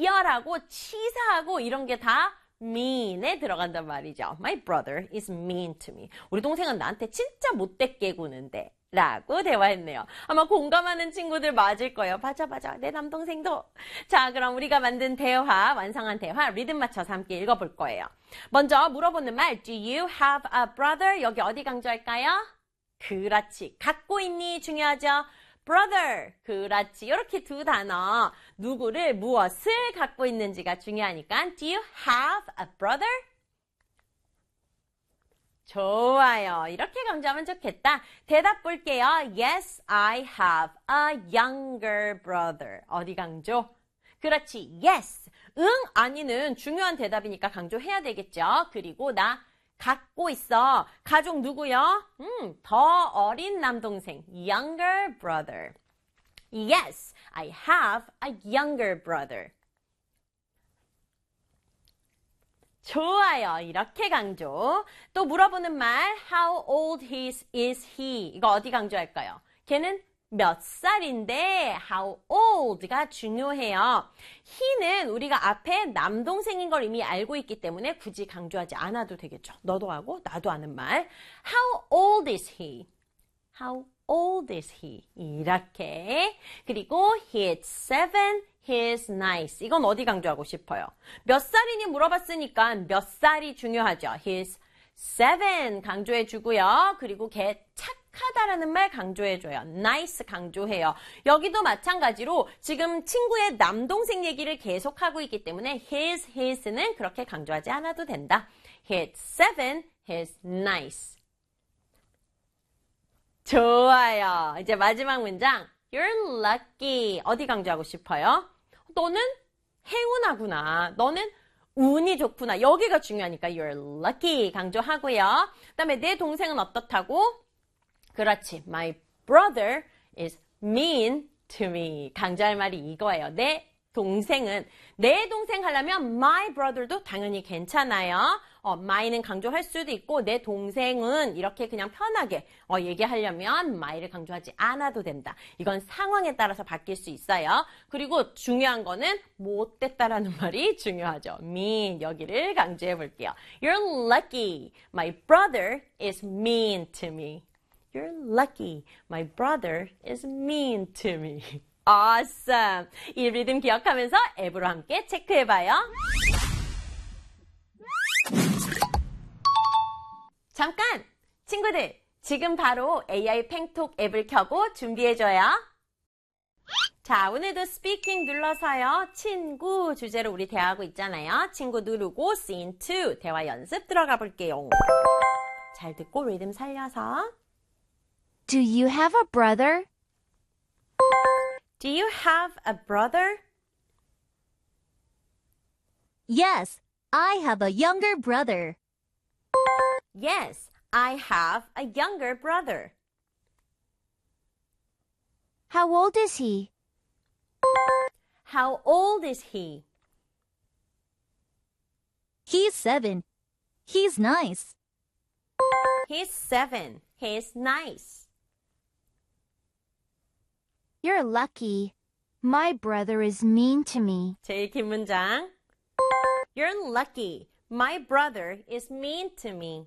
비열하고 치사하고 이런 게 다 mean에 들어간단 말이죠. My brother is mean to me. 우리 동생은 나한테 진짜 못되게 구는데 라고 대화했네요. 아마 공감하는 친구들 맞을 거예요. 맞아. 내 남동생도. 자, 그럼 우리가 만든 대화, 완성한 대화 리듬 맞춰서 함께 읽어볼 거예요. 먼저 물어보는 말 Do you have a brother? 여기 어디 강조할까요? 그렇지. 갖고 있니? 중요하죠. brother. 그렇지. 이렇게 두 단어. 누구를, 무엇을 갖고 있는지가 중요하니까 Do you have a brother? 좋아요. 이렇게 강조하면 좋겠다. 대답 볼게요. Yes, I have a younger brother. 어디 강조? 그렇지. Yes. 응, 아니는 중요한 대답이니까 강조해야 되겠죠. 그리고 나 갖고 있어. 가족 누구요? 더 어린 남동생. Younger brother. Yes, I have a younger brother. 좋아요. 이렇게 강조. 또 물어보는 말 How old is he? 이거 어디 강조할까요? 걔는 몇 살인데 How old가 중요해요. he는 우리가 앞에 남동생인 걸 이미 알고 있기 때문에 굳이 강조하지 않아도 되겠죠. 너도 하고 나도 아는 말 How old is he? How old is he? 이렇게. 그리고 he's 7, he's nice. 이건 어디 강조하고 싶어요? 몇 살이니 물어봤으니까 몇 살이 중요하죠. he's 7 강조해주고요. 그리고 걔 착하다라는 말 강조해줘요. nice 강조해요. 여기도 마찬가지로 지금 친구의 남동생 얘기를 계속하고 있기 때문에 his는 그렇게 강조하지 않아도 된다. he's 7, he's nice. 좋아요. 이제 마지막 문장. You're lucky. 어디 강조하고 싶어요? 너는 행운하구나. 너는 운이 좋구나. 여기가 중요하니까 You're lucky 강조하고요. 그다음에 내 동생은 어떻다고? 그렇지. My brother is mean to me. 강조할 말이 이거예요. 내 동생은. 내 동생 하려면 my brother도 당연히 괜찮아요. my는 강조할 수도 있고 내 동생은 이렇게 그냥 편하게 얘기하려면 my를 강조하지 않아도 된다. 이건 상황에 따라서 바뀔 수 있어요. 그리고 중요한 거는 못됐다라는 말이 중요하죠. mean 여기를 강조해 볼게요. You're lucky. My brother is mean to me. You're lucky. My brother is mean to me. Awesome. 이 리듬 기억하면서 앱으로 함께 체크해봐요. 잠깐! 친구들, 지금 바로 AI 팽톡 앱을 켜고 준비해줘요. 자, 오늘도 스피킹 눌러서요. 친구 주제로 우리 대화하고 있잖아요. 친구 누르고 scene 2 대화 연습 들어가 볼게요. 잘 듣고 리듬 살려서. Do you have a brother? Do you have a brother? Yes, I have a younger brother. Yes, I have a younger brother. How old is he? How old is he? He's 7. He's nice. He's 7. He's nice. You're lucky. My brother is mean to me. 제일 긴 문장. You're lucky. My brother is mean to me.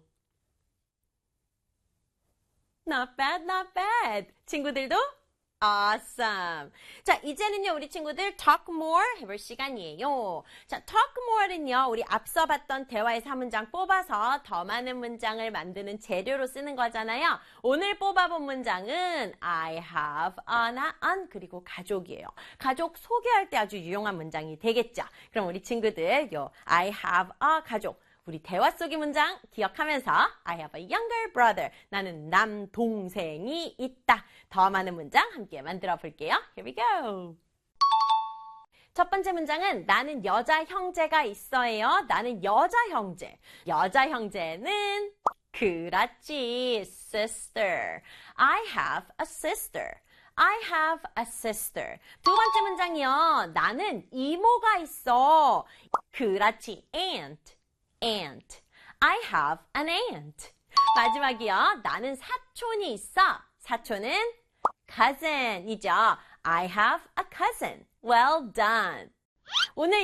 Not bad, not bad. 친구들도 awesome. 자, 이제는요, 우리 친구들 talk more 해볼 시간이에요. 자, talk more는요, 우리 앞서 봤던 대화에서 한 문장 뽑아서 더 많은 문장을 만드는 재료로 쓰는 거잖아요. 오늘 뽑아본 문장은 I have an 그리고 가족이에요. 가족 소개할 때 아주 유용한 문장이 되겠죠. 그럼 우리 친구들 요 I have a 가족 우리 대화 속의 문장 기억하면서 I have a younger brother. 나는 남동생이 있다. 더 많은 문장 함께 만들어 볼게요. Here we go. 첫 번째 문장은 나는 여자 형제가 있어요. 나는 여자 형제. 여자 형제는 그렇지. sister. I have a sister. I have a sister. 두 번째 문장이요. 나는 이모가 있어. 그렇지. aunt. aunt. I have an aunt. 마지막이요. 나는 사촌이 있어. 사촌은 cousin이죠. I have a cousin. Well done. 오늘